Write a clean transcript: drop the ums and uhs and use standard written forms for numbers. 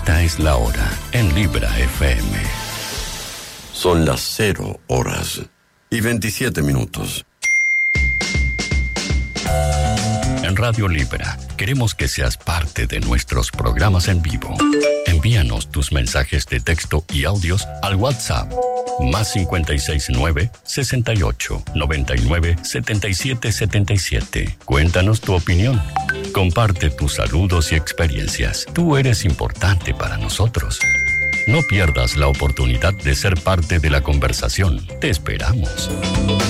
Esta es la hora en Libra FM. Son las 0 horas y 27 minutos. En Radio Libra queremos que seas parte de nuestros programas en vivo. Envíanos tus mensajes de texto y audios al WhatsApp más 569 68 99 77 77. Cuéntanos tu opinión. Comparte tus saludos y experiencias. Tú eres importante para nosotros. No pierdas la oportunidad de ser parte de la conversación. Te esperamos.